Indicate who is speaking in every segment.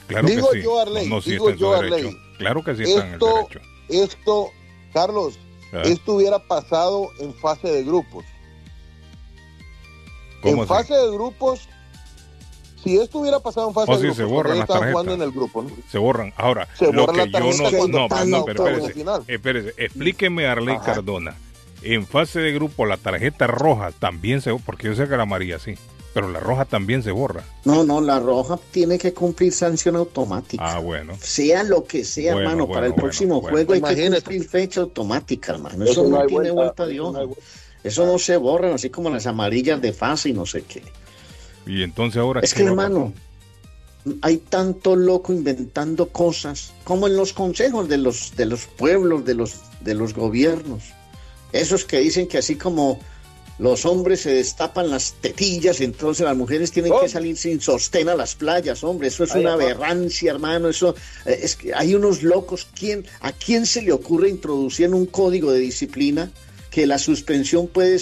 Speaker 1: Claro
Speaker 2: digo
Speaker 1: que sí.
Speaker 2: yo, Arley,
Speaker 1: No, sí
Speaker 2: digo
Speaker 1: está en
Speaker 2: yo,
Speaker 1: su derecho.
Speaker 2: Arley.
Speaker 1: Claro que sí está en el derecho.
Speaker 2: Esto, Carlos,
Speaker 1: ¿Ah?
Speaker 2: esto hubiera pasado en fase de grupos.
Speaker 1: ¿Cómo
Speaker 2: En
Speaker 1: así?
Speaker 2: fase de grupos, si esto hubiera pasado en fase de
Speaker 1: Sí,
Speaker 2: grupos,
Speaker 1: se
Speaker 2: cuando
Speaker 1: borran
Speaker 2: ellos
Speaker 1: las
Speaker 2: estaban
Speaker 1: tarjetas.
Speaker 2: jugando en el grupo, ¿no?
Speaker 1: Se borran. Ahora,
Speaker 2: Se
Speaker 1: lo
Speaker 2: borra
Speaker 1: que
Speaker 2: la
Speaker 1: yo
Speaker 2: tarjeta
Speaker 1: no...
Speaker 2: cuando
Speaker 1: No,
Speaker 2: pasan
Speaker 1: no,
Speaker 2: a octavos de
Speaker 1: espérese.
Speaker 2: final.
Speaker 1: Espérese, explíqueme, Arley
Speaker 2: Ajá.
Speaker 1: Cardona. En fase de grupo, la tarjeta roja también se borra, porque yo sé que la amarilla sí, pero la roja también se borra.
Speaker 3: No, la roja tiene que cumplir sanción automática.
Speaker 1: Ah, bueno.
Speaker 3: Sea lo que sea,
Speaker 1: Bueno,
Speaker 3: hermano, para el próximo juego hay que
Speaker 2: Imagínese.
Speaker 3: cumplir fecha automática, hermano.
Speaker 2: Eso
Speaker 3: Eso no
Speaker 2: no hay
Speaker 3: tiene
Speaker 2: vuelta,
Speaker 3: vuelta de
Speaker 2: eso no
Speaker 3: hoja.
Speaker 2: hay vuelta.
Speaker 3: Eso no se borran, así como las amarillas de fase y no sé qué.
Speaker 1: Y entonces ahora...
Speaker 3: Es que, hermano, hay tanto loco inventando cosas, como en los consejos de los pueblos, de los gobiernos. Esos que dicen que así como los hombres se destapan las tetillas, entonces las mujeres tienen que salir sin sostén a las playas, hombre, eso es una aberrancia, hermano, eso es que hay unos locos. ¿A quién se le ocurre introducir en un código de disciplina que la sanción puede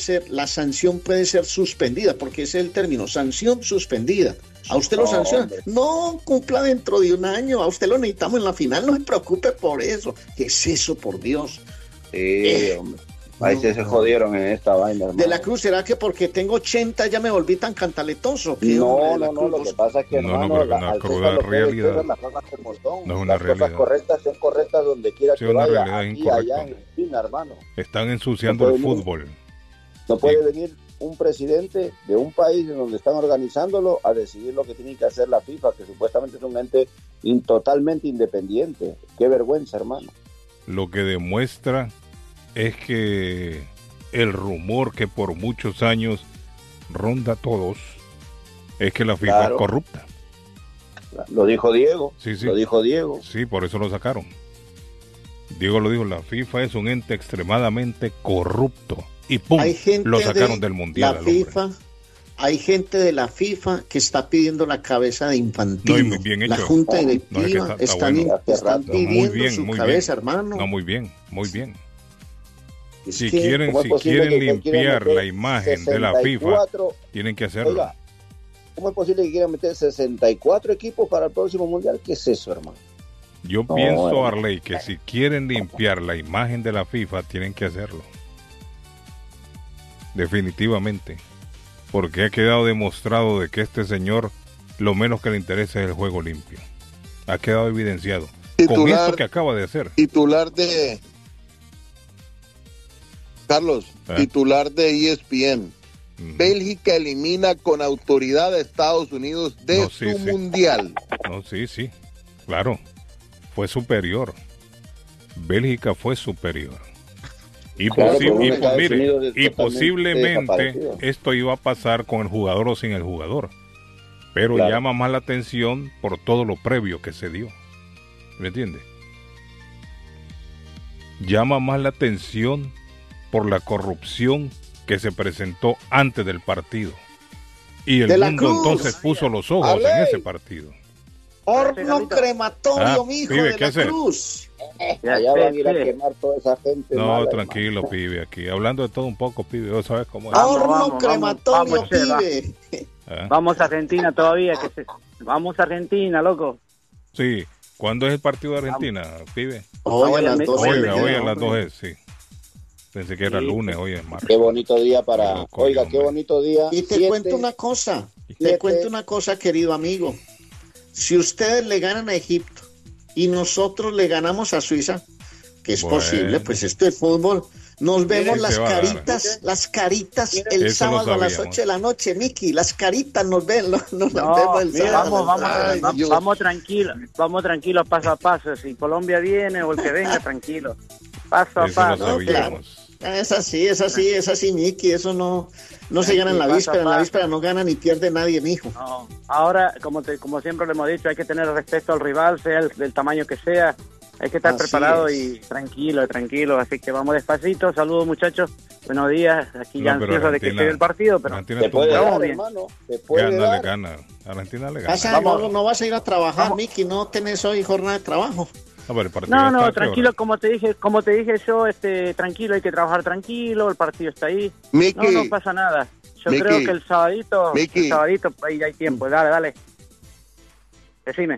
Speaker 3: ser suspendida? Porque ese es el término, sanción suspendida. A usted lo sanciona.
Speaker 2: Hombre.
Speaker 3: No cumpla dentro de un año. A usted lo necesitamos en la final. No se preocupe por eso. ¿Qué es eso, por Dios?
Speaker 4: Sí, hombre. Ahí se jodieron en esta vaina, hermano.
Speaker 3: De la Cruz, ¿será que porque tengo 80 ya me volví tan cantaletoso?
Speaker 4: No, lo que pasa es que,
Speaker 1: No,
Speaker 4: hermano,
Speaker 1: pero es una cruda realidad.
Speaker 4: las cosas como son.
Speaker 1: No es una
Speaker 4: las
Speaker 1: realidad.
Speaker 4: cosas correctas son correctas donde quiera
Speaker 1: Sí,
Speaker 4: que
Speaker 1: una
Speaker 4: vaya,
Speaker 1: realidad
Speaker 4: aquí,
Speaker 1: incorrecta.
Speaker 4: allá, en China, hermano.
Speaker 1: Están ensuciando
Speaker 4: No
Speaker 1: el
Speaker 4: puede
Speaker 1: fútbol.
Speaker 4: No puede venir un presidente de un país en donde están organizándolo a decidir lo que tiene que hacer la FIFA, que supuestamente es un ente totalmente independiente. Qué vergüenza, hermano.
Speaker 1: Lo que demuestra es que el rumor que por muchos años ronda a todos es que la FIFA es corrupta.
Speaker 4: Lo dijo Diego.
Speaker 1: Sí.
Speaker 4: Lo dijo Diego.
Speaker 1: Sí, por eso lo sacaron. Diego lo dijo, la FIFA es un ente extremadamente corrupto. Y ¡pum! Lo sacaron del Mundial.
Speaker 3: La FIFA, hay gente de la FIFA que está pidiendo la cabeza de Infantino.
Speaker 1: No, y bien hecho.
Speaker 3: La junta directiva
Speaker 1: no, es que
Speaker 3: están pidiendo
Speaker 1: muy bien,
Speaker 3: su
Speaker 1: muy
Speaker 3: cabeza,
Speaker 1: bien.
Speaker 3: hermano.
Speaker 1: No, muy bien.
Speaker 3: Es
Speaker 1: Si
Speaker 3: que,
Speaker 1: quieren limpiar la imagen de la FIFA, tienen que hacerlo.
Speaker 4: Oiga, ¿cómo es posible que quieran meter 64 equipos para el próximo Mundial? ¿Qué es eso, hermano?
Speaker 1: Yo pienso, Arley, que si quieren limpiar la imagen de la FIFA, tienen que hacerlo. Definitivamente. Porque ha quedado demostrado de que este señor lo menos que le interesa es el juego limpio. Ha quedado evidenciado. Con esto que acaba de hacer.
Speaker 2: Titular de... Carlos, titular de ESPN. Bélgica elimina con autoridad a Estados Unidos de su mundial.
Speaker 1: No, sí. Claro. Fue superior. Bélgica fue superior. Y, posiblemente esto iba a pasar con el jugador o sin el jugador. Pero llama más la atención por todo lo previo que se dio. ¿Me entiende? Llama más la atención por la corrupción que se presentó antes del partido. Y el mundo entonces puso los ojos en ese partido.
Speaker 3: Horno crematorio, mijo,
Speaker 1: pibe,
Speaker 3: de la Cruz.
Speaker 4: Allá van a ir a quemar toda esa gente.
Speaker 1: No,
Speaker 4: mala,
Speaker 1: tranquilo,
Speaker 4: hermano.
Speaker 1: Pibe, aquí. Hablando de todo un poco, Pibe. ¿Vos sabes cómo es?
Speaker 3: Horno crematorio, pibe.
Speaker 5: Vamos a Argentina todavía. Vamos a Argentina, loco.
Speaker 1: Sí. ¿Cuándo es el partido de Argentina, Pibe?
Speaker 3: Hoy a las 12.
Speaker 1: Hoy a las 2, sí. Pensé que era lunes, hoy es martes.
Speaker 4: Qué bonito día para... Oiga, qué bonito día.
Speaker 3: Y te cuento una cosa. Querido amigo. Si ustedes le ganan a Egipto y nosotros le ganamos a Suiza, que es posible, pues esto es fútbol, nos vemos las caritas el
Speaker 1: Eso
Speaker 3: sábado a las 8 de la noche, Miki, las caritas nos vemos el sábado.
Speaker 5: Vamos tranquilos, paso a paso. Si Colombia viene o el que venga, tranquilo. Paso a paso.
Speaker 3: Claro. Es así, Miki, eso no se gana en la víspera no gana ni pierde nadie, mijo.
Speaker 5: No. Ahora, como siempre le hemos dicho, hay que tener respeto al rival, sea del tamaño que sea, hay que estar preparado y tranquilo, así que vamos despacito. Saludos, muchachos, buenos días, aquí ya ansioso de que llegue el partido, pero
Speaker 4: te puede dar, hermano, te puede dar.
Speaker 1: Argentina le gana.
Speaker 3: No vas a ir a trabajar, Miki, no tenés hoy jornada de trabajo.
Speaker 5: No, tranquilo, como te dije yo, tranquilo, hay que trabajar tranquilo, el partido está ahí.
Speaker 2: Miki,
Speaker 5: no pasa nada. Yo creo que el sabadito ahí hay tiempo. Dale. Decime.